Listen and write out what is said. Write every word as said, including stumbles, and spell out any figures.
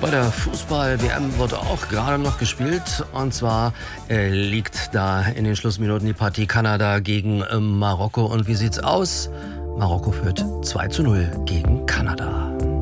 Bei der Fußball-W M wird auch gerade noch gespielt. Und zwar äh, liegt da in den Schlussminuten die Partie Kanada gegen äh, Marokko. Und wie sieht's aus? Marokko führt zwei zu null gegen Kanada.